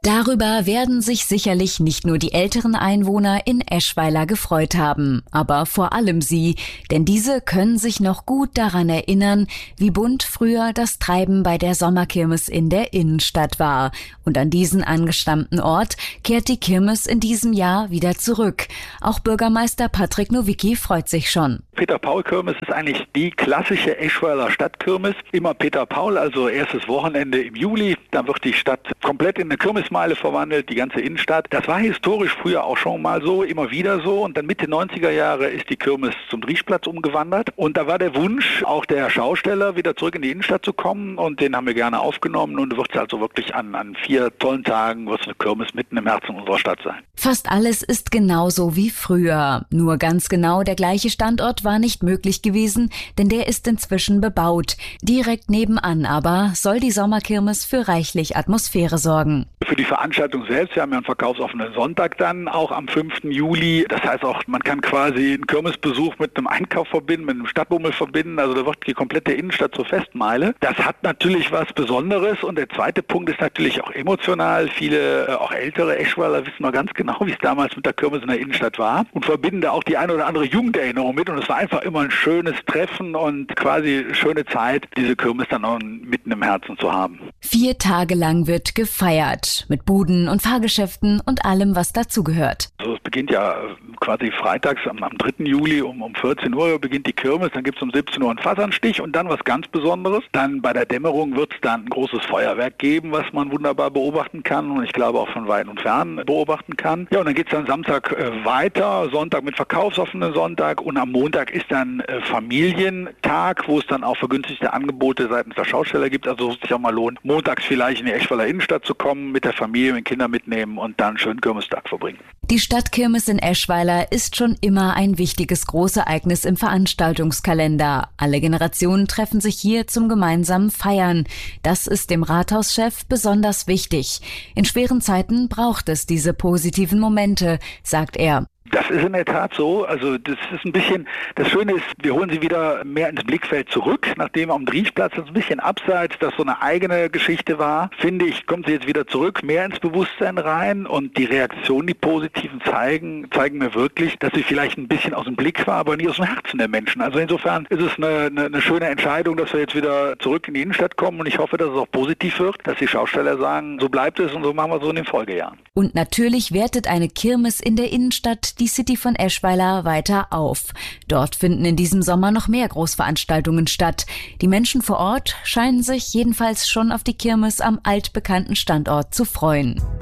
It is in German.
Darüber werden sich sicherlich nicht nur die älteren Einwohner in Eschweiler gefreut haben, aber vor allem sie, denn diese können sich noch gut daran erinnern, wie bunt früher das Treiben bei der Sommerkirmes in der Innenstadt war. Und an diesen angestammten Ort kehrt die Kirmes in diesem Jahr wieder zurück. Auch Bürgermeister Patrick Nowicki freut sich schon. Peter-Paul-Kirmes ist eigentlich die klassische Eschweiler Stadtkirmes. Immer Peter-Paul, also erstes Wochenende im Juli. Dann wird die Stadt komplett in eine Kirmesmeile verwandelt, die ganze Innenstadt. Das war historisch früher auch schon mal so, immer wieder so. Und dann Mitte 90er Jahre ist die Kirmes zum Driesplatz umgewandert. Und da war der Wunsch, auch der Schausteller wieder zurück in die Innenstadt zu kommen. Und den haben wir gerne aufgenommen. Und wird es also wirklich an 4 tollen Tagen, wird es eine Kirmes mitten im Herzen unserer Stadt sein. Fast alles ist genauso wie früher. Nur ganz genau der gleiche Standort war nicht möglich gewesen, denn der ist inzwischen bebaut. Direkt nebenan aber soll die Sommerkirmes für reichlich Atmosphäre sorgen. Für die Veranstaltung selbst, wir haben ja einen verkaufsoffenen Sonntag dann, auch am 5. Juli. Das heißt auch, man kann quasi einen Kirmesbesuch mit einem Einkauf verbinden, mit einem Stadtbummel verbinden. Also da wird die komplette Innenstadt zur Festmeile. Das hat natürlich was Besonderes. Und der zweite Punkt ist natürlich auch emotional. Viele, auch ältere Eschweiler wissen noch ganz genau, wie es damals mit der Kirmes in der Innenstadt war und verbinden da auch die eine oder andere Jugenderinnerung mit. Und es war einfach immer ein schönes Treffen und quasi schöne Zeit, diese Kirmes dann auch mitten im Herzen zu haben. 4 Tage lang wird gefeiert, mit Buden und Fahrgeschäften und allem, was dazugehört. Also es beginnt ja quasi freitags am 3. Juli um 14 Uhr beginnt die Kirmes, dann gibt es um 17 Uhr einen Fasernstich und dann was ganz Besonderes. Dann bei der Dämmerung wird es dann ein großes Feuerwerk geben, was man wunderbar beobachten kann und ich glaube auch von weit und fern beobachten kann. Ja, und dann geht es dann Samstag weiter, Sonntag mit verkaufsoffenen Sonntag und am Montag ist dann Familientag, wo es dann auch vergünstigte Angebote seitens der Schausteller gibt. Also es sich auch mal lohnt, montags vielleicht in die Eschweiler Innenstadt zu kommen, mit der Familie, mit den Kindern mitnehmen und dann schön Kirmestag verbringen. Die Stadtkirmes in Eschweiler ist schon immer ein wichtiges Großereignis im Veranstaltungskalender. Alle Generationen treffen sich hier zum gemeinsamen Feiern. Das ist dem Rathauschef besonders wichtig. In schweren Zeiten braucht es diese positiven Momente, sagt er. Das ist in der Tat so. Also das ist ein bisschen, das Schöne ist, wir holen sie wieder mehr ins Blickfeld zurück, nachdem am Driesplatz das ein bisschen abseits, das so eine eigene Geschichte war, finde ich, kommt sie jetzt wieder zurück, mehr ins Bewusstsein rein und die Reaktionen, die positiven zeigen mir wirklich, dass sie vielleicht ein bisschen aus dem Blick war, aber nie aus dem Herzen der Menschen. Also insofern ist es eine schöne Entscheidung, dass wir jetzt wieder zurück in die Innenstadt kommen und ich hoffe, dass es auch positiv wird, dass die Schausteller sagen, so bleibt es und so machen wir so in den Folgejahren. Und natürlich wertet eine Kirmes in der Innenstadt die City von Eschweiler weiter auf. Dort finden in diesem Sommer noch mehr Großveranstaltungen statt. Die Menschen vor Ort scheinen sich jedenfalls schon auf die Kirmes am altbekannten Standort zu freuen.